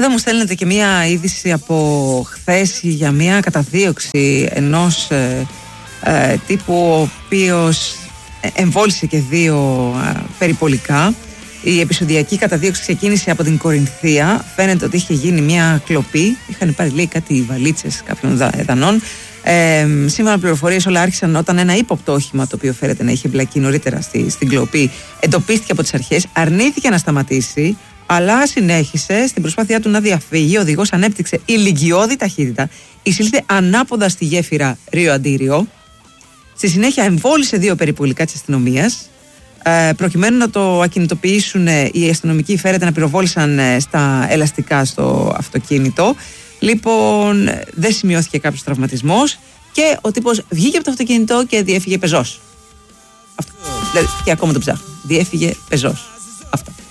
Εδώ μου στέλνετε και μία είδηση από χθες για μία καταδίωξη ενός τύπου ο οποίος εμβόλισε και 2 περιπολικά. Η επεισοδιακή καταδίωξη ξεκίνησε από την Κορινθία. Φαίνεται ότι είχε γίνει μια κλοπή. Είχαν πάρει, λέει, κάτι βαλίτσες κάποιων δανών. Σύμφωνα με πληροφορίες, όλα άρχισαν όταν ένα ύποπτο όχημα, το οποίο φέρεται να είχε εμπλακεί νωρίτερα στην κλοπή, εντοπίστηκε από τις αρχές. Αρνήθηκε να σταματήσει, αλλά συνέχισε στην προσπάθειά του να διαφύγει. Ο οδηγός ανέπτυξε ηλικιώδη ταχύτητα, εισήλθε ανάποδα στη γέφυρα Ρίο-Αντίριο. Στη συνέχεια εμβόλισε 2 περιπολικά της αστυνομίας. Προκειμένου να το ακινητοποιήσουν, οι αστυνομικοί φέρεται να πυροβόλησαν στα ελαστικά στο αυτοκίνητο. Λοιπόν, δεν σημειώθηκε κάποιος τραυματισμός και ο τύπος βγήκε από το αυτοκίνητο και διέφυγε πεζός. Αυτό. Δηλαδή, και ακόμα το ψάχνω. Διέφυγε πεζός. Αυτό.